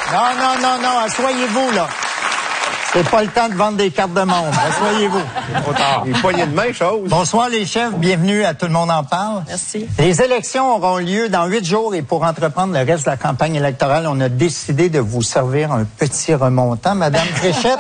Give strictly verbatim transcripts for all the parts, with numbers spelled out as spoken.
Non, non, non, non, asseyez-vous, là. C'est pas le temps de vendre des cartes de monde. Asseyez-vous. Trop tard. Les poignées de main, chose. Bonsoir, les chefs. Bienvenue à Tout le monde en parle. Merci. Les élections auront lieu dans huit jours et pour entreprendre le reste de la campagne électorale, on a décidé de vous servir un petit remontant. Madame Fréchette,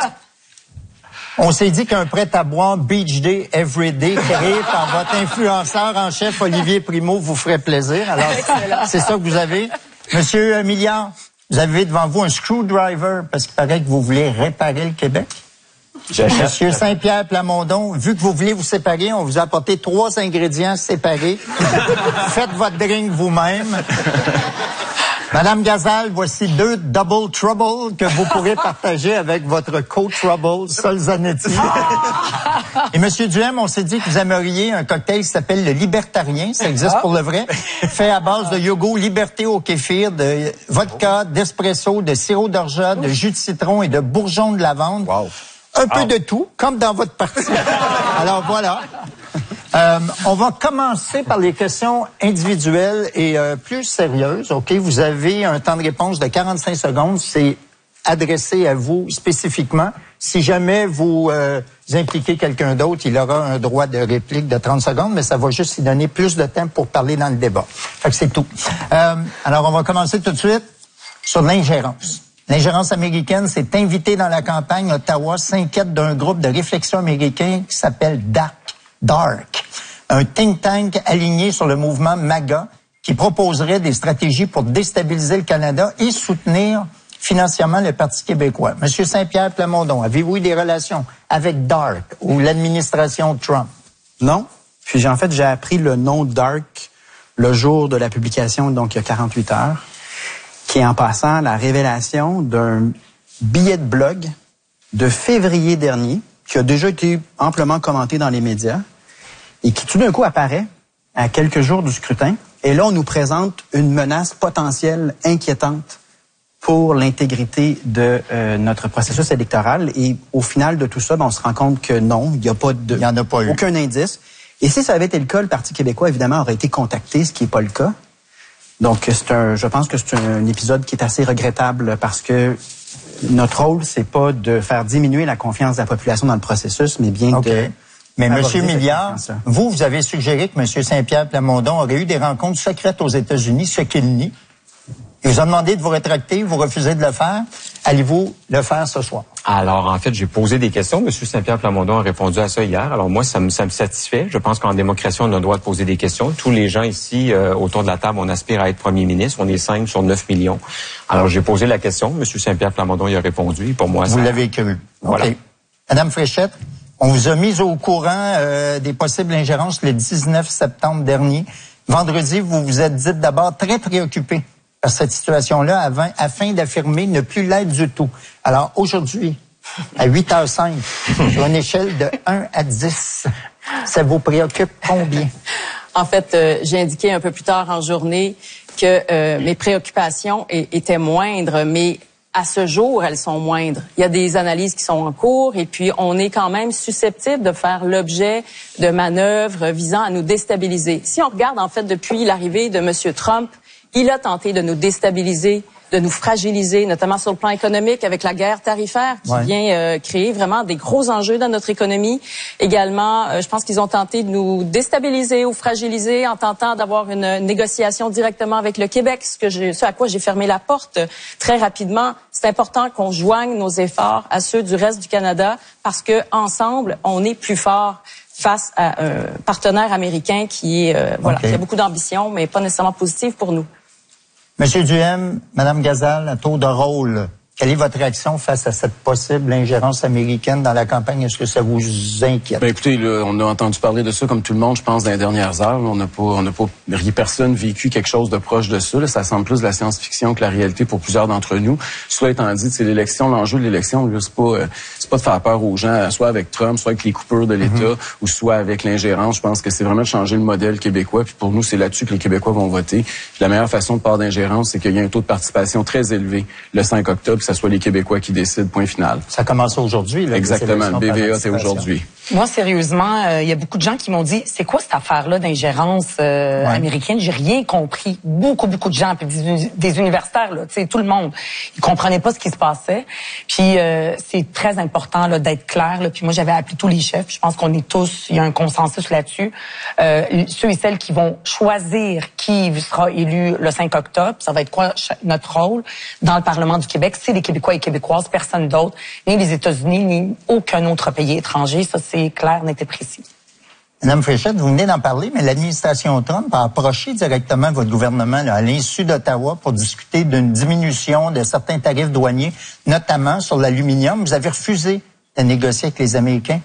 on s'est dit qu'un prêt-à-boire Beach Day Everyday créé par votre influenceur en chef Olivier Primo vous ferait plaisir. Alors, c'est ça que vous avez. Monsieur Milliard, vous avez devant vous un screwdriver parce qu'il paraît que vous voulez réparer le Québec. J'achète. Monsieur Saint-Pierre Plamondon, vu que vous voulez vous séparer, on vous a apporté trois ingrédients séparés. Faites votre drink vous-même. Madame Gazal, voici deux Double Trouble que vous pourrez partager avec votre co-trouble, Sol Zanetti. Et Monsieur Duhem, on s'est dit que vous aimeriez un cocktail qui s'appelle le Libertarien, ça existe pour le vrai, fait à base de yogourt liberté au kéfir, de vodka, d'espresso, de sirop d'orgeat, de jus de citron et de bourgeon de lavande. Wow. Un peu de tout, comme dans votre partie. Alors voilà. Euh, on va commencer par les questions individuelles et euh, plus sérieuses. Ok, vous avez un temps de réponse de quarante-cinq secondes. C'est adressé à vous spécifiquement. Si jamais vous, euh, vous impliquez quelqu'un d'autre, il aura un droit de réplique de trente secondes, mais ça va juste lui donner plus de temps pour parler dans le débat. Fait que c'est tout. Euh, alors, on va commencer tout de suite sur l'ingérence. L'ingérence américaine s'est invitée dans la campagne. Ottawa s'inquiète d'un groupe de réflexion américain qui s'appelle D A C. Dark, un think tank aligné sur le mouvement MAGA qui proposerait des stratégies pour déstabiliser le Canada et soutenir financièrement le Parti québécois. Monsieur Saint-Pierre Plamondon, avez-vous eu des relations avec Dark ou l'administration Trump? Non. Puis en fait, j'ai appris le nom Dark le jour de la publication, donc il y a quarante-huit heures, qui est en passant la révélation d'un billet de blog de février dernier, qui a déjà été amplement commenté dans les médias et qui tout d'un coup apparaît à quelques jours du scrutin. Et là, on nous présente une menace potentielle inquiétante pour l'intégrité de euh, notre processus électoral. Et au final de tout ça, ben, on se rend compte que non, il n'y a pas de, il y en a pas eu. aucun indice. Et si ça avait été le cas, le Parti québécois, évidemment, aurait été contacté, ce qui n'est pas le cas. Donc, c'est un, je pense que c'est un, un épisode qui est assez regrettable parce que notre rôle, c'est pas de faire diminuer la confiance de la population dans le processus, mais bien okay. de... Mais Monsieur Milliard, vous, vous avez suggéré que Monsieur Saint-Pierre Plamondon aurait eu des rencontres secrètes aux États-Unis, ce qu'il nie. Il vous a demandé de vous rétracter, vous refusez de le faire. Allez-vous le faire ce soir? Alors, en fait, j'ai posé des questions. Monsieur Saint-Pierre Plamondon a répondu à ça hier. Alors, moi, ça me, ça me satisfait. Je pense qu'en démocratie, on a le droit de poser des questions. Tous les gens ici, euh, autour de la table, on aspire à être premier ministre. On est cinq sur neuf millions. Alors, j'ai posé la question. Monsieur Saint-Pierre Plamondon y a répondu. Et pour moi, vous ça... l'avez cru. Voilà. Okay. Madame Fréchette, on vous a mis au courant euh, des possibles ingérences le dix-neuf septembre dernier. Vendredi, vous vous êtes dit d'abord très préoccupé par cette situation-là afin, afin d'affirmer ne plus l'être du tout. Alors aujourd'hui, à huit heures cinq, sur une échelle de un à dix, ça vous préoccupe combien? En fait, euh, j'ai indiqué un peu plus tard en journée que euh, mes préoccupations étaient moindres, mais à ce jour, elles sont moindres. Il y a des analyses qui sont en cours et puis on est quand même susceptible de faire l'objet de manœuvres visant à nous déstabiliser. Si on regarde en fait depuis l'arrivée de M. Trump, il a tenté de nous déstabiliser, de nous fragiliser, notamment sur le plan économique avec la guerre tarifaire qui ouais. vient euh, créer vraiment des gros enjeux dans notre économie. Également, euh, je pense qu'ils ont tenté de nous déstabiliser ou fragiliser en tentant d'avoir une négociation directement avec le Québec, ce, que j'ai, ce à quoi j'ai fermé la porte très rapidement. C'est important qu'on joigne nos efforts à ceux du reste du Canada parce que ensemble, on est plus fort face à un partenaire américain qui est euh, voilà, okay. qui a beaucoup d'ambition, mais pas nécessairement positive pour nous. Monsieur Duhem, Madame Gazal, à tour de rôle, quelle est votre réaction face à cette possible ingérence américaine dans la campagne? Est-ce que ça vous inquiète? Ben écoutez, là, on a entendu parler de ça comme tout le monde, je pense, dans les dernières heures. On n'a pas, on n'a pas, personne vécu quelque chose de proche de ça. Là. Ça semble plus de la science-fiction que la réalité pour plusieurs d'entre nous. Cela étant dit, c'est l'élection, l'enjeu de l'élection, là, c'est pas, euh, c'est pas de faire peur aux gens, soit avec Trump, soit avec les coupures de l'État, mm-hmm. ou soit avec l'ingérence. Je pense que c'est vraiment de changer le modèle québécois. Puis pour nous, c'est là-dessus que les Québécois vont voter. Puis la meilleure façon de part d'ingérence, c'est qu'il y a un taux de participation très élevé le cinq octobre. ce soit les Québécois qui décident, point final. Ça commence aujourd'hui, là. Exactement, le B V A, c'est aujourd'hui. Moi, sérieusement, il euh, y a beaucoup de gens qui m'ont dit, c'est quoi cette affaire-là d'ingérence euh, ouais. américaine? J'ai rien compris. Beaucoup, beaucoup de gens, puis des, des universitaires, là, tu sais, tout le monde, ils comprenaient pas ce qui se passait. Puis euh, c'est très important là d'être clair. Là. Puis moi, j'avais appelé tous les chefs. Je pense qu'on est tous, il y a un consensus là-dessus. Euh, ceux et celles qui vont choisir qui sera élu le cinq octobre, ça va être quoi notre rôle dans le Parlement du Québec? C'est les Québécois et Québécoises, personne d'autre, ni les États-Unis, ni aucun autre pays étranger. Ça, c'est clair, net et précis. Madame Fréchette, vous venez d'en parler, mais l'administration Trump a approché directement votre gouvernement là, à l'insu d'Ottawa pour discuter d'une diminution de certains tarifs douaniers, notamment sur l'aluminium. Vous avez refusé de négocier avec les Américains.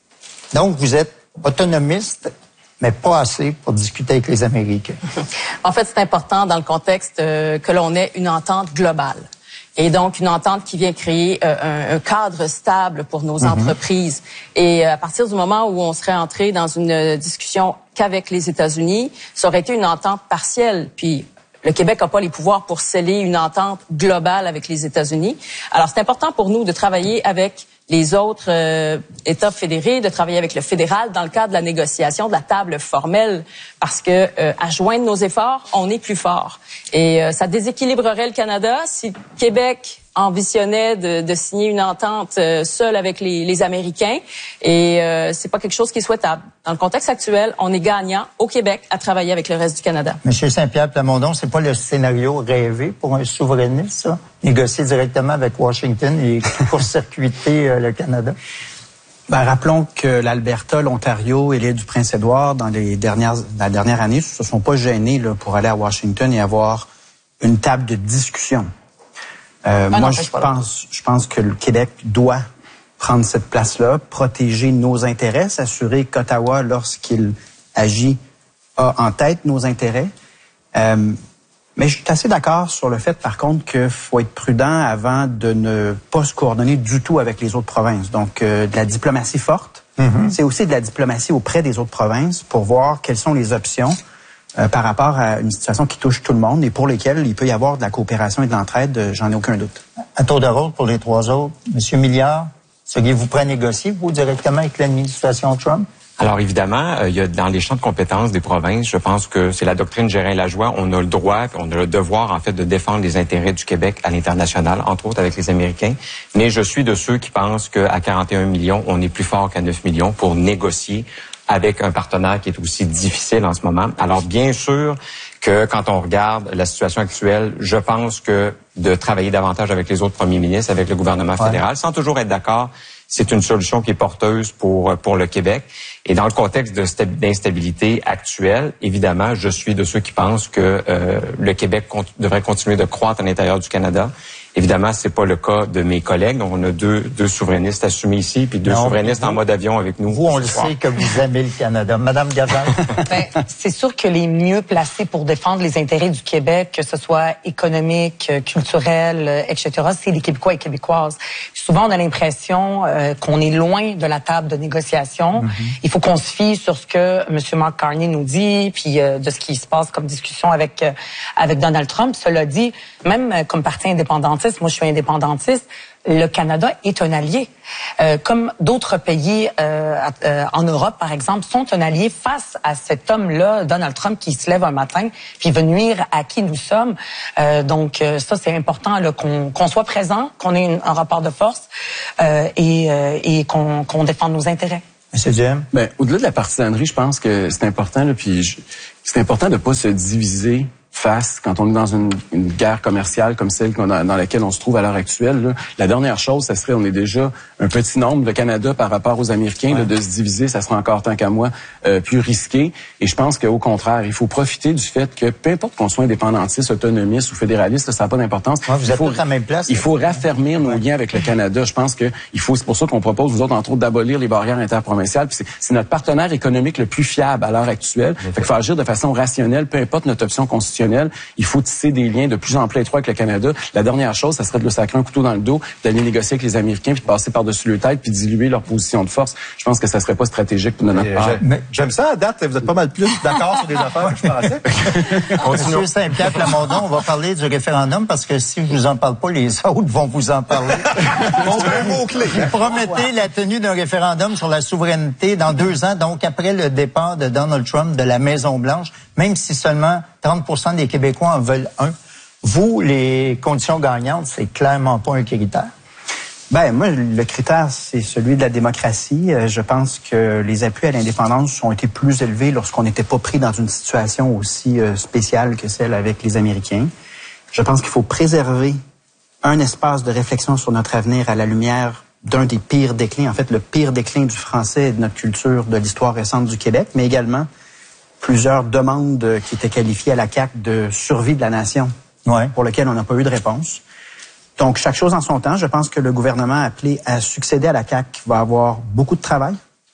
Donc, vous êtes autonomiste, mais pas assez pour discuter avec les Américains. En fait, c'est important dans le contexte euh, que l'on ait une entente globale. Et donc, une entente qui vient créer euh, un, un cadre stable pour nos mm-hmm. entreprises. Et euh, à partir du moment où on serait entré dans une discussion qu'avec les États-Unis, ça aurait été une entente partielle. Puis, le Québec n'a pas les pouvoirs pour sceller une entente globale avec les États-Unis. Alors, c'est important pour nous de travailler avec les autres euh, États fédérés, de travailler avec le fédéral dans le cadre de la négociation de la table formelle, parce que euh, à joindre nos efforts, on est plus fort. Et euh, ça déséquilibrerait le Canada si Québec ambitionnait de, de signer une entente euh, seule avec les, les Américains. Et euh, c'est pas quelque chose qui est souhaitable. Dans le contexte actuel, on est gagnant au Québec à travailler avec le reste du Canada. Monsieur Saint-Pierre Plamondon, c'est pas le scénario rêvé pour un souverainiste, ça? Négocier directement avec Washington et court-circuiter euh, le Canada? Ben, rappelons que l'Alberta, l'Ontario et l'île du Prince-Édouard, dans les dernières, la dernière année, se sont pas gênés là, pour aller à Washington et avoir une table de discussion. Euh, ah moi, non, je pense, je pense que le Québec doit prendre cette place-là, protéger nos intérêts, s'assurer qu'Ottawa, lorsqu'il agit, a en tête nos intérêts. Euh, mais je suis assez d'accord sur le fait, par contre, qu'il faut être prudent avant de ne pas se coordonner du tout avec les autres provinces. Donc, euh, de la diplomatie forte, mm-hmm. c'est aussi de la diplomatie auprès des autres provinces pour voir quelles sont les options euh, par rapport à une situation qui touche tout le monde et pour lesquelles il peut y avoir de la coopération et de l'entraide, euh, j'en ai aucun doute. À tour de rôle pour les trois autres, Monsieur Milliard, seriez-vous prêt à négocier, vous, directement avec l'administration Trump? Alors évidemment, euh, il y a dans les champs de compétences des provinces, je pense que c'est la doctrine Gérin-Lajoie, on a le droit, on a le devoir en fait de défendre les intérêts du Québec à l'international, entre autres avec les Américains. Mais je suis de ceux qui pensent qu'à quarante et un millions, on est plus fort qu'à neuf millions pour négocier avec un partenaire qui est aussi difficile en ce moment. Alors bien sûr que quand on regarde la situation actuelle, je pense que de travailler davantage avec les autres premiers ministres, avec le gouvernement fédéral, ouais. sans toujours être d'accord, c'est une solution qui est porteuse pour pour le Québec. Et dans le contexte de d'instabilité actuelle, évidemment, je suis de ceux qui pensent que euh, le Québec con- devrait continuer de croître à l'intérieur du Canada. Évidemment, c'est pas le cas de mes collègues. Donc, on a deux, deux souverainistes assumés ici, puis deux non, souverainistes vous, en mode avion avec nous. Vous, on le sait que vous aimez le Canada. Madame Gazal. Ben, c'est sûr que les mieux placés pour défendre les intérêts du Québec, que ce soit économique, culturel, et cetera, c'est les Québécois et Québécoises. Puis souvent, on a l'impression euh, qu'on est loin de la table de négociation. Mm-hmm. Il faut qu'on se fie sur ce que M. Mark Carney nous dit, puis euh, de ce qui se passe comme discussion avec euh, avec Donald Trump. Cela dit, même euh, comme parti indépendantiste, moi je suis indépendantiste, le Canada est un allié. Euh, comme d'autres pays euh, euh, en Europe, par exemple, sont un allié face à cet homme-là, Donald Trump, qui se lève un matin puis veut nuire à qui nous sommes. Euh, donc euh, ça, c'est important là, qu'on, qu'on soit présent, qu'on ait une, un rapport de force euh, et, euh, et qu'on, qu'on défende nos intérêts. Monsieur Duhem? Ben, au-delà de la partisanerie, je pense que c'est important, là, puis je, c'est important de pas se diviser face, quand on est dans une, une guerre commerciale comme celle qu'on a, dans laquelle on se trouve à l'heure actuelle, là, la dernière chose, ça serait, on est déjà un petit nombre, le Canada par rapport aux Américains, ouais. là, de se diviser, ça sera encore tant qu'à moi euh, plus risqué. Et je pense qu'au contraire, il faut profiter du fait que peu importe qu'on soit indépendantiste, autonomiste ou fédéraliste, là, ça n'a pas d'importance. Ouais, vous êtes faut, tous à la même place. Il faut raffermir nos ouais. liens avec le Canada. Je pense que il faut, c'est pour ça qu'on propose, vous autres, entre autres, d'abolir les barrières interprovinciales. Puis c'est, c'est notre partenaire économique le plus fiable à l'heure actuelle. Fait qu'il faut agir de façon rationnelle, peu importe notre option constitutionnelle. constitutionnelle. Il faut tisser des liens de plus en plus étroits avec le Canada. La dernière chose, ça serait de le sacrer un couteau dans le dos, d'aller négocier avec les Américains, puis de passer par-dessus leur tête, puis de diluer leur position de force. Je pense que ça serait pas stratégique pour notre part. Mais j'aime ça, à date, vous êtes pas mal plus d'accord sur des affaires que je pensais. Monsieur Saint-Pierre Plamondon, on va parler du référendum parce que si je vous en parle pas, les autres vont vous en parler. On veut un mot-clé. Vous promettez la tenue d'un référendum sur la souveraineté dans deux ans, donc après le départ de Donald Trump de la Maison-Blanche, même si seulement trente pour cent des Québécois en veulent un. Vous, les conditions gagnantes, c'est clairement pas un critère. Ben moi, le critère, c'est celui de la démocratie. Je pense que les appuis à l'indépendance ont été plus élevés lorsqu'on n'était pas pris dans une situation aussi spéciale que celle avec les Américains. Je pense qu'il faut préserver un espace de réflexion sur notre avenir à la lumière d'un des pires déclins, en fait le pire déclin du français et de notre culture, de l'histoire récente du Québec, mais également plusieurs demandes qui étaient qualifiées à la C A Q de survie de la nation, ouais, pour lesquelles on n'a pas eu de réponse. Donc, chaque chose en son temps. Je pense que le gouvernement appelé à succéder à la C A Q va avoir beaucoup de travail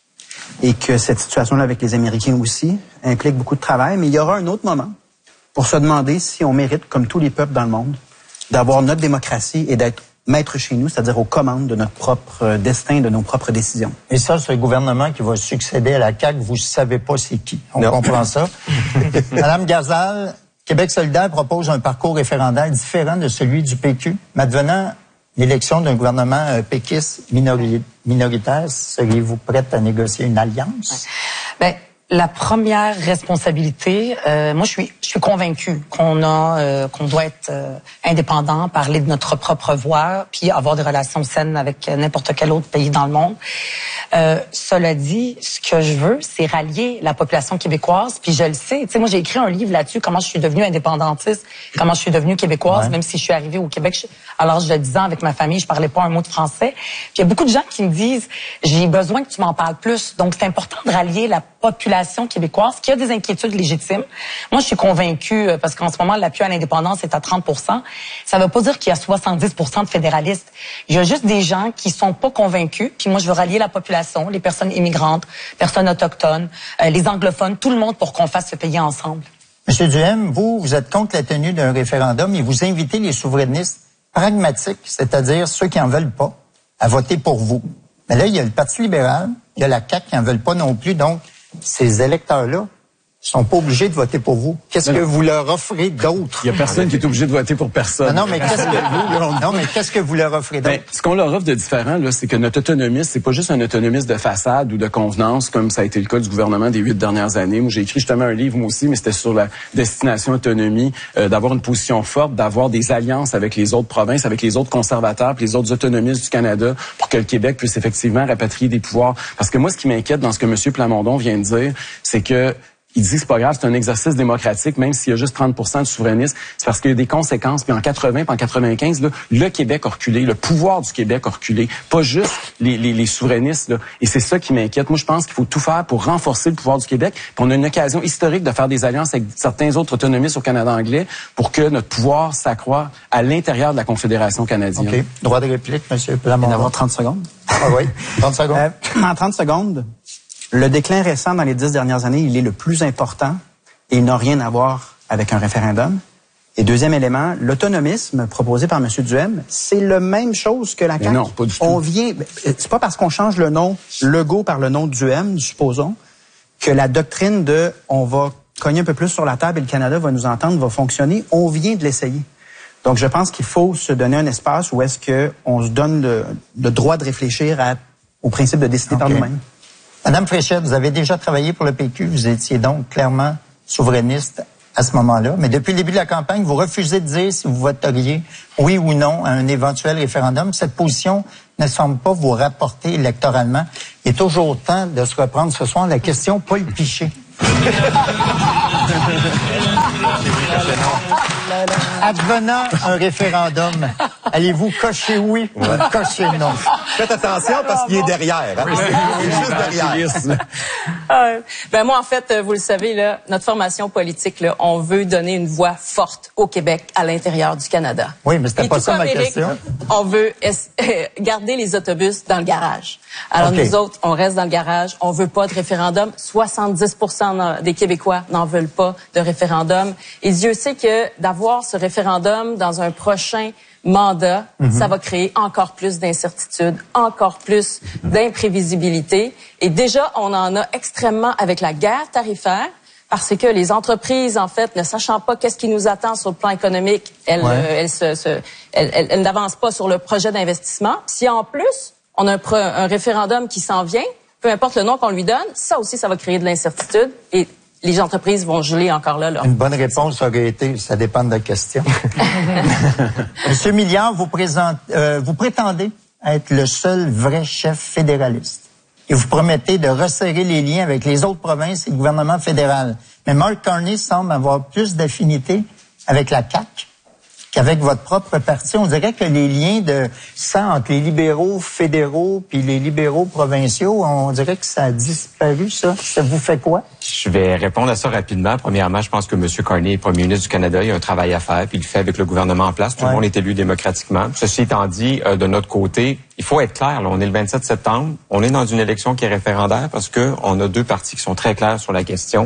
et que cette situation-là avec les Américains aussi implique beaucoup de travail. Mais il y aura un autre moment pour se demander si on mérite, comme tous les peuples dans le monde, d'avoir notre démocratie et d'être maître chez nous, c'est-à-dire aux commandes de notre propre destin, de nos propres décisions. Et ça, ce gouvernement qui va succéder à la C A Q, vous savez pas c'est qui. On non. comprend ça. Madame Gazal, Québec solidaire propose un parcours référendaire différent de celui du P Q. Mais advenant l'élection d'un gouvernement euh, péquiste minori- minoritaire, seriez-vous prête à négocier une alliance? Ben, la première responsabilité, euh, moi je suis je suis convaincue qu'on a euh, qu'on doit être euh, indépendant, parler de notre propre voix, puis avoir des relations saines avec n'importe quel autre pays dans le monde. Euh, cela dit, ce que je veux, c'est rallier la population québécoise, puis je le sais. Tu sais, moi j'ai écrit un livre là-dessus, comment je suis devenue indépendantiste, comment je suis devenue québécoise, ouais, même si je suis arrivée au Québec je, à l'âge de dix ans avec ma famille, je parlais pas un mot de français. Puis il y a beaucoup de gens qui me disent, j'ai besoin que tu m'en parles plus. Donc c'est important de rallier la population québécoise qui a des inquiétudes légitimes. Moi, je suis convaincue, parce qu'en ce moment, l'appui à l'indépendance est à trente pour cent. Ça ne veut pas dire qu'il y a soixante-dix pour cent de fédéralistes. Il y a juste des gens qui sont pas convaincus. Puis moi, je veux rallier la population, les personnes immigrantes, personnes autochtones, euh, les anglophones, tout le monde pour qu'on fasse ce pays ensemble. Monsieur Duhem, vous, vous êtes contre la tenue d'un référendum et vous invitez les souverainistes pragmatiques, c'est-à-dire ceux qui en veulent pas, à voter pour vous. Mais là, il y a le Parti libéral, il y a la C A Q qui en veulent pas non plus, donc ces électeurs-là sont pas obligés de voter pour vous. Qu'est-ce que vous leur offrez d'autre? Il y a personne qui est obligé de voter pour personne. Non, non mais qu'est-ce que vous, non, mais qu'est-ce que vous leur offrez d'autre? Ben, ce qu'on leur offre de différent, là, c'est que notre autonomisme, c'est pas juste un autonomisme de façade ou de convenance, comme ça a été le cas du gouvernement des huit dernières années. Moi, j'ai écrit justement un livre, moi aussi, mais c'était sur la destination autonomie, euh, d'avoir une position forte, d'avoir des alliances avec les autres provinces, avec les autres conservateurs, puis les autres autonomistes du Canada, pour que le Québec puisse effectivement rapatrier des pouvoirs. Parce que moi, ce qui m'inquiète dans ce que M. Plamondon vient de dire, c'est que il dit que c'est pas grave, c'est un exercice démocratique, même s'il y a juste trente pour cent de souverainistes. C'est parce qu'il y a des conséquences. Puis en quatre-vingts, puis en quatre-vingt-quinze, là, le Québec a reculé, le pouvoir du Québec a reculé, pas juste les, les, les souverainistes. Là. Et c'est ça qui m'inquiète. Moi, je pense qu'il faut tout faire pour renforcer le pouvoir du Québec. Puis on a une occasion historique de faire des alliances avec certains autres autonomistes au Canada anglais pour que notre pouvoir s'accroît à l'intérieur de la Confédération canadienne. OK. Droit de réplique, M. Plamondon. D'avoir trente secondes. Ah oui, trente secondes. Euh, en trente secondes, le déclin récent dans les dix dernières années, il est le plus important et il n'a rien à voir avec un référendum. Et deuxième élément, l'autonomisme proposé par M. Duhem, c'est la même chose que la C A Q. Mais non, pas du tout. On vient, c'est pas parce qu'on change le nom Legault par le nom Duhem, supposons, que la doctrine de on va cogner un peu plus sur la table et le Canada va nous entendre va fonctionner. On vient de l'essayer. Donc, je pense qu'il faut se donner un espace où est-ce que on se donne le, le droit de réfléchir à, au principe de décider okay. par nous-mêmes. Madame Fréchette, vous avez déjà travaillé pour le P Q. Vous étiez donc clairement souverainiste à ce moment-là. Mais depuis le début de la campagne, vous refusez de dire si vous voteriez oui ou non à un éventuel référendum. Cette position ne semble pas vous rapporter électoralement. Il est toujours temps de se reprendre ce soir. La question Paul Piché. Advenant un référendum, allez-vous cocher oui ou cocher non? Faites attention parce qu'il est derrière. Hein? Oui, il est juste derrière. Euh, ben moi, en fait, vous le savez, là, notre formation politique, là, on veut donner une voix forte au Québec à l'intérieur du Canada. Oui, mais c'était Et pas tout ça comme ma Éric, question. on veut garder les autobus dans le garage. Alors OK. nous autres, on reste dans le garage. On veut pas de référendum. soixante-dix pour cent des Québécois n'en veulent pas de référendum. Et Dieu sait que d'avoir ce référendum dans un prochain mandat, Mhm. ça va créer encore plus d'incertitudes, encore plus d'imprévisibilité. Et déjà, on en a extrêmement avec la guerre tarifaire, parce que les entreprises, en fait, ne sachant pas qu'est-ce qui nous attend sur le plan économique, elles, Ouais. euh, elles, se, se, elles, elles, elles n'avancent pas sur le projet d'investissement. Si en plus, on a un, pro, un référendum qui s'en vient, peu importe le nom qu'on lui donne, ça aussi, ça va créer de l'incertitude et les entreprises vont geler encore là. là. Une bonne réponse aurait été, ça dépend de la question. Monsieur Milliard, vous, présente, euh, vous prétendez être le seul vrai chef fédéraliste. Et vous promettez de resserrer les liens avec les autres provinces et le gouvernement fédéral. Mais Mark Carney semble avoir plus d'affinité avec la C A Q qu'avec votre propre parti. On dirait que les liens de sang entre les libéraux fédéraux puis les libéraux provinciaux, on dirait que ça a disparu, ça. Ça vous fait quoi? Je vais répondre à ça rapidement. Premièrement, je pense que M. Carney est premier ministre du Canada. Il a un travail à faire, puis il le fait avec le gouvernement en place. Tout Ouais. le monde est élu démocratiquement. Ceci étant dit, euh, de notre côté, il faut être clair. Là, on est le vingt-sept septembre. On est dans une élection qui est référendaire parce que on a deux partis qui sont très clairs sur la question.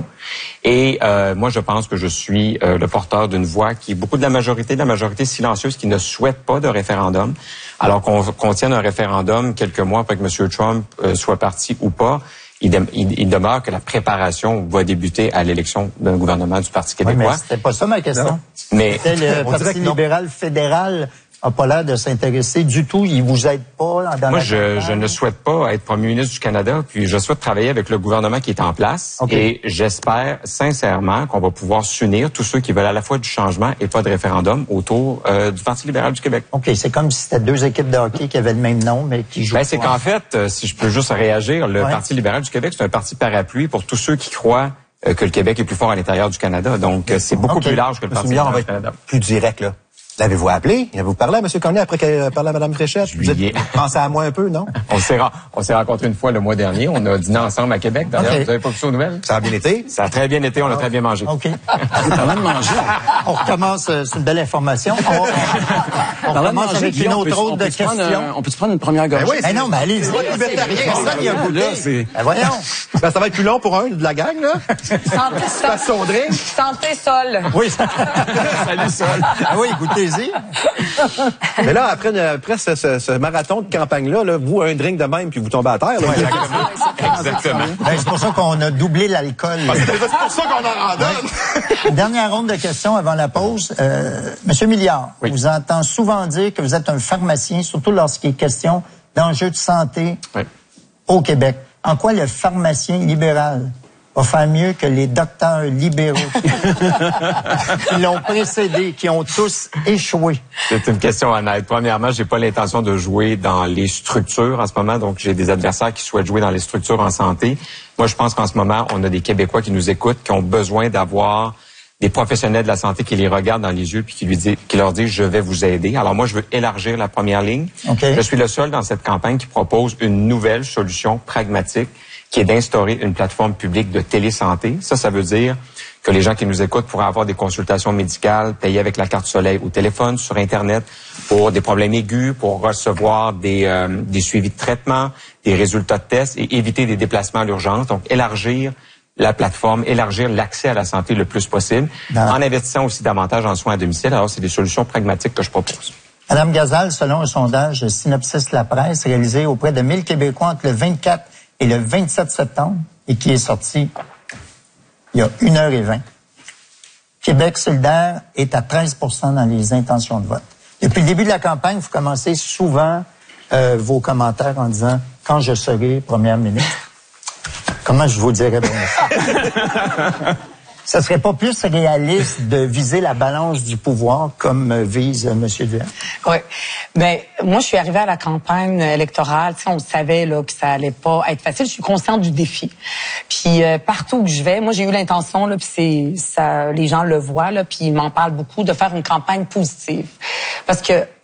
Et euh, moi, je pense que je suis euh, le porteur d'une voix qui est beaucoup de la majorité, de la majorité silencieuse qui ne souhaite pas de référendum. Alors qu'on qu'on tienne un référendum quelques mois après que M. Trump euh, soit parti ou pas, il, de, il, il demeure que la préparation va débuter à l'élection d'un gouvernement du Parti Oui, mais québécois. c'était pas ça ma question. Non. Mais C'était le On dirait Parti que non. libéral fédéral n'a pas l'air de s'intéresser du tout. Il vous aide pas dans moi, la je, campagne. je ne souhaite pas être premier ministre du Canada, puis je souhaite travailler avec le gouvernement qui est en place. OK. Et j'espère sincèrement qu'on va pouvoir s'unir, tous ceux qui veulent à la fois du changement et pas de référendum, autour euh, du Parti libéral du Québec. OK, c'est comme si c'était deux équipes de hockey qui avaient le même nom, mais qui jouent Ben, c'est pas. qu'en fait, euh, si je peux juste réagir, le Ouais. Parti libéral du Québec, c'est un parti parapluie pour tous ceux qui croient euh, que le Québec est plus fort à l'intérieur du Canada. Donc, euh, c'est beaucoup OK. plus large que le Monsieur Parti Milliard, on va libéral du être Canada. plus direct, là. L'avez-vous appelé? Avez-vous parlé à M. Carney après qu'elle a parlé à Mme Fréchette? lui Vous êtes ai- pensé à moi un peu, non? On s'est ren- on s'est rencontrés une fois le mois dernier. On a dîné ensemble à Québec. D'ailleurs, OK. vous avez pas vu ça aux nouvelles? Ça a bien été? Ça a très bien été. On a très bien mangé. OK. Parlant de manger, On recommence, euh, c'est une belle information. On, on parlant de recommence manger, avec Guy, une on autre peut- autre on de peut se prendre questions. un- On peut se prendre une première gorgée? Ben oui, Eh non, mais allez, C'est pas libétarien, personne n'y a goûté. Là, c'est... Ben voyons. Ben, ça va être plus long pour un de la gang, là. Santé, Passe son drink. Santé, sol. Oui. Salut, Sol. Ah oui, goûtez-y. Mais là, après, une- après ce, ce- ce marathon de campagne-là, là, vous, un drink de même, puis vous tombez à terre. Là, Exactement. Ben, c'est pour ça qu'on a doublé l'alcool. C'est pour ça qu'on en randonne. Dernière ronde de questions avant la pause. Euh, Monsieur Milliard, Oui. on vous entend souvent dire que vous êtes un pharmacien, surtout lorsqu'il est question d'enjeux de santé Oui. au Québec. En quoi le pharmacien libéral va faire mieux que les docteurs libéraux qui l'ont précédé, qui ont tous échoué? C'est une question honnête. Premièrement, j'ai pas l'intention de jouer dans les structures en ce moment, donc j'ai des adversaires qui souhaitent jouer dans les structures en santé. Moi, je pense qu'en ce moment, on a des Québécois qui nous écoutent, qui ont besoin d'avoir des professionnels de la santé qui les regardent dans les yeux puis qui lui disent, qui leur disent, je vais vous aider. Alors moi, je veux élargir la première ligne. OK. Je suis le seul dans cette campagne qui propose une nouvelle solution pragmatique qui est d'instaurer une plateforme publique de télésanté. Ça, ça veut dire que les gens qui nous écoutent pourraient avoir des consultations médicales payées avec la carte Soleil au téléphone, sur Internet, pour des problèmes aigus, pour recevoir des, euh, des suivis de traitement, des résultats de tests et éviter des déplacements à l'urgence. Donc, élargir la plateforme, élargir l'accès à la santé le plus possible, Ah. en investissant aussi davantage en soins à domicile. Alors, c'est des solutions pragmatiques que je propose. Madame Gazal, selon un sondage Synopsis La Presse réalisé auprès de mille Québécois entre le vingt-quatre et le vingt-sept septembre et qui est sorti il y a une heure et vingt, Québec solidaire est à treize pour cent dans les intentions de vote. Depuis le début de la campagne, vous commencez souvent euh, vos commentaires en disant « Quand je serai première ministre ». Comment je vous dirais bien ça? Ça serait pas plus réaliste de viser la balance du pouvoir comme euh, vise euh, M. Duhem? Oui. Ben, moi, je suis arrivée à la campagne électorale. Tu sais, on savait là que ça allait pas être facile. Je suis consciente du défi. Puis euh, partout où je vais, moi, j'ai eu l'intention là, puis c'est ça, les gens le voient là, puis ils m'en parlent beaucoup, de faire une campagne positive. Parce que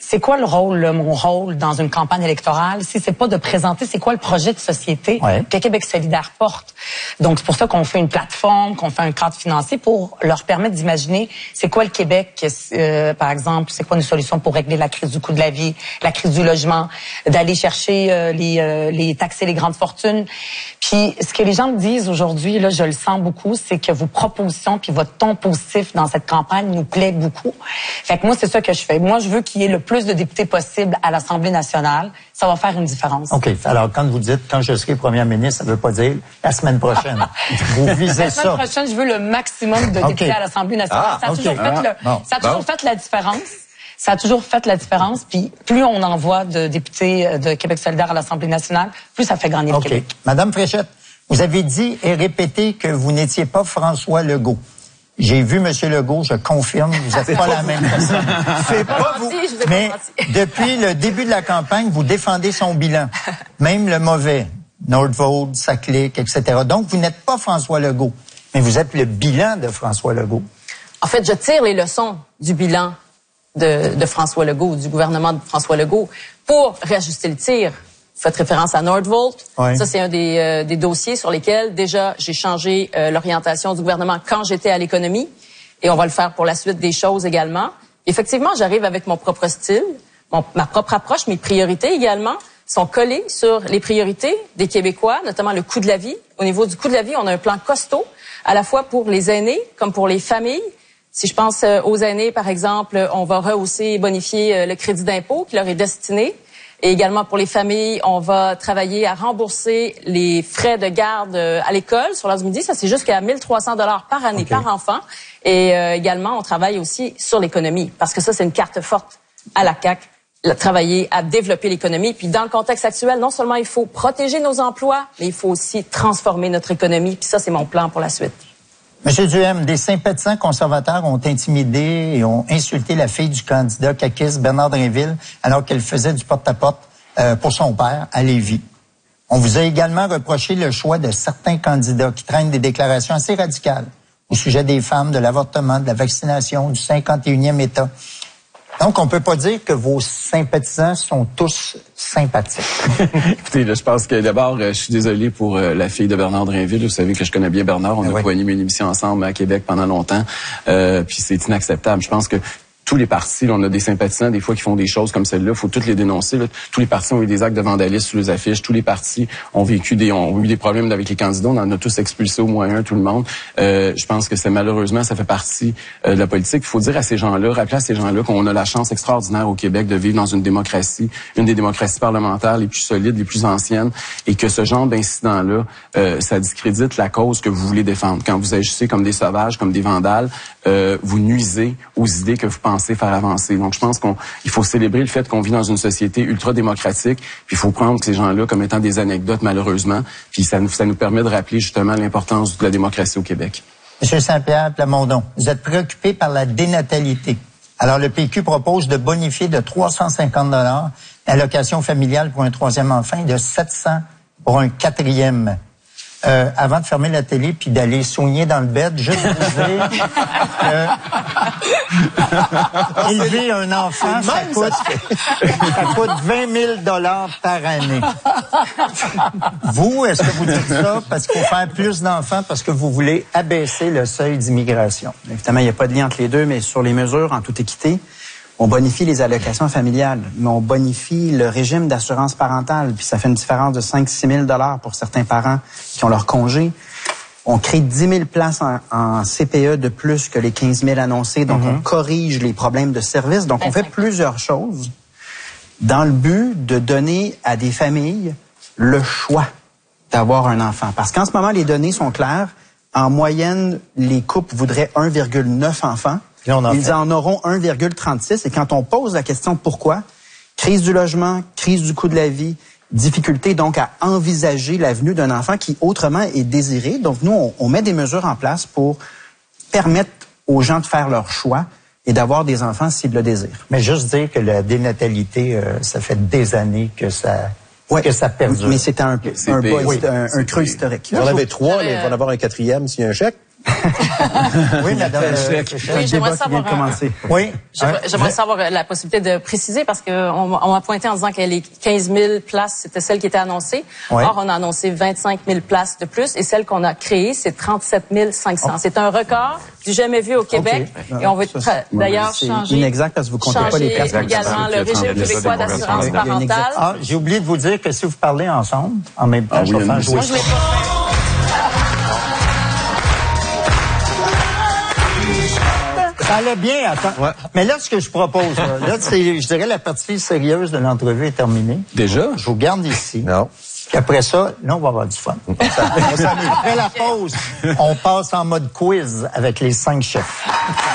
c'est quoi le rôle, là, mon rôle dans une campagne électorale, si c'est pas de présenter c'est quoi le projet de société ouais. que Québec solidaire porte. Donc, c'est pour ça qu'on fait une plateforme, qu'on fait un cadre financier pour leur permettre d'imaginer c'est quoi le Québec, euh, par exemple, c'est quoi une solution pour régler la crise du coût de la vie, la crise du logement, d'aller chercher euh, les, euh, les taxer les grandes fortunes. Puis, ce que les gens me disent aujourd'hui, là, je le sens beaucoup, c'est que vos propositions puis votre ton positif dans cette campagne nous plaît beaucoup. Fait que moi, c'est ça que je fais. Moi, je veux qu'il y ait le plus de députés possible à l'Assemblée nationale. Ça va faire une différence. OK. Alors, quand vous dites « quand je serai première ministre », ça ne veut pas dire la semaine prochaine. Vous visez ça. La semaine ça. prochaine, je veux le maximum de députés okay. à l'Assemblée nationale. Ah, ça a okay. toujours, fait, ah, le, bon. ça a toujours bon. fait la différence. Ça a toujours fait la différence. Puis plus on envoie de députés de Québec solidaire à l'Assemblée nationale, plus ça fait gagner okay. le Québec. Madame Fréchette, vous avez dit et répété que vous n'étiez pas François Legault. J'ai vu M. Legault, je confirme, vous n'êtes pas la même personne. C'est pas vous. Mais depuis le début de la campagne, vous défendez son bilan, même le mauvais, Nordvold, ça clique, et cetera. Donc, vous n'êtes pas François Legault, mais vous êtes le bilan de François Legault. En fait, je tire les leçons du bilan de, de François Legault, du gouvernement de François Legault, pour réajuster le tir. Vous faites référence à Nordvolt. Oui. Ça, c'est un des, euh, des dossiers sur lesquels, déjà, j'ai changé euh, l'orientation du gouvernement quand j'étais à l'économie. Et on va le faire pour la suite des choses également. Effectivement, j'arrive avec mon propre style, mon, ma propre approche, mes priorités également sont collées sur les priorités des Québécois, notamment le coût de la vie. Au niveau du coût de la vie, on a un plan costaud, à la fois pour les aînés comme pour les familles. Si je pense euh, aux aînés, par exemple, on va rehausser et bonifier euh, le crédit d'impôt qui leur est destiné. Et également pour les familles, on va travailler à rembourser les frais de garde à l'école sur l'heure du midi. Ça, c'est jusqu'à mille trois cents dollars par année, okay. par enfant. Et euh, également, on travaille aussi sur l'économie, parce que ça, c'est une carte forte à la C A Q, travailler à développer l'économie. Puis dans le contexte actuel, non seulement il faut protéger nos emplois, mais il faut aussi transformer notre économie. Puis ça, c'est mon plan pour la suite. Monsieur Duhem, des sympathisants conservateurs ont intimidé et ont insulté la fille du candidat caquiste Bernard Drinville alors qu'elle faisait du porte-à-porte euh, pour son père à Lévis. On vous a également reproché le choix de certains candidats qui traînent des déclarations assez radicales au sujet des femmes, de l'avortement, de la vaccination, du cinquante et unième État. Donc, on peut pas dire que vos sympathisants sont tous sympathiques. Écoutez, là, je pense que d'abord, je suis désolé pour euh, la fille de Bernard Drinville. Vous savez que je connais bien Bernard. On ah a ouais. co-animé une émission ensemble à Québec pendant longtemps. Euh, puis c'est inacceptable. Je pense que tous les partis, là, on a des sympathisants des fois qui font des choses comme celle-là, il faut toutes les dénoncer. Là. Tous les partis ont eu des actes de vandalisme sur les affiches, tous les partis ont vécu des ont eu des problèmes avec les candidats, on en a tous expulsé au moins un, tout le monde. Euh, je pense que c'est malheureusement, ça fait partie euh, de la politique. Il faut dire à ces gens-là, rappeler à ces gens-là qu'on a la chance extraordinaire au Québec de vivre dans une démocratie, une des démocraties parlementaires les plus solides, les plus anciennes, et que ce genre d'incident-là, euh, ça discrédite la cause que vous voulez défendre. Quand vous agissez comme des sauvages, comme des vandales, euh, vous nuisez aux idées que vous pensez faire avancer. Donc, je pense qu'on, il faut célébrer le fait qu'on vit dans une société ultra démocratique, puis il faut prendre ces gens-là comme étant des anecdotes, malheureusement, puis ça nous, ça nous permet de rappeler justement l'importance de la démocratie au Québec. Monsieur Saint-Pierre Plamondon, vous êtes préoccupé par la dénatalité. Alors, le P Q propose de bonifier de trois cent cinquante dollars l'allocation familiale pour un troisième enfant et de sept cents pour un quatrième. Euh, avant de fermer la télé puis d'aller soigner dans le bed, juste vous dire que élever un enfant, ça coûte, ça coûte vingt mille dollars par année. Vous, est-ce que vous dites ça parce qu'il faut faire plus d'enfants parce que vous voulez abaisser le seuil d'immigration? Évidemment, il n'y a pas de lien entre les deux, mais sur les mesures, en toute équité, on bonifie les allocations familiales, mais on bonifie le régime d'assurance parentale, puis ça fait une différence de cinq à six mille dollars pour certains parents qui ont leur congé. On crée dix mille places en, en C P E de plus que les quinze mille annoncés, donc mm-hmm. on corrige les problèmes de service. Donc, on fait plusieurs choses dans le but de donner à des familles le choix d'avoir un enfant. Parce qu'en ce moment, les données sont claires. En moyenne, les couples voudraient un virgule neuf enfants. En Ils fait. en auront un virgule trente-six. Et quand on pose la question pourquoi, crise du logement, crise du coût de la vie, difficulté donc à envisager l'avenue d'un enfant qui autrement est désiré. Donc nous, on, on met des mesures en place pour permettre aux gens de faire leur choix et d'avoir des enfants s'ils le désirent. Mais juste dire que la dénatalité, euh, ça fait des années que ça... Ouais, que ça perdure. Mais c'est un, un, bas, oui, un, un creux historique. Vous en avez trois, mais il va en avoir un quatrième s'il y a un chèque. Oui, madame. Euh, oui, j'aimerais savoir. Oui. J'aimerais, j'aimerais savoir la possibilité de préciser parce qu'on on m'a pointé en disant que les quinze mille places, c'était celle qui était annoncée. Oui. Or, on a annoncé vingt-cinq mille places de plus et celle qu'on a créée, c'est trente-sept mille cinq cents. Oh. C'est un record du jamais vu au Québec. Okay. Et on veut d'ailleurs changer. Inexact parce que vous comptez pas les places. Également le régime québécois d'assurance parentale. Ah, j'ai oublié de vous dire que si vous parlez ensemble, en même temps, ah, je vais oui, faire jouer ça. Ça allait bien, attends. Ouais. Mais là, ce que je propose, là, là c'est, je dirais, la partie sérieuse de l'entrevue est terminée. Déjà? Je vous garde ici. Non. Puis après ça, là, on va avoir du fun. Ça, on s'amuse. Après la pause, on passe en mode quiz avec les cinq chefs.